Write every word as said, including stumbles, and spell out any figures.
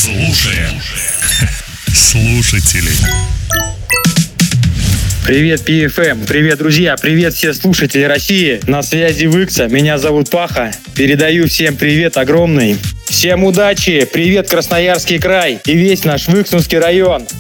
Слушаем слушателей. Привет, пи эф эм, привет, друзья, привет все слушатели России. На связи Выкса, меня зовут Паха. Передаю всем привет огромный. Всем удачи, привет, Красноярский край и весь наш Выксунский район.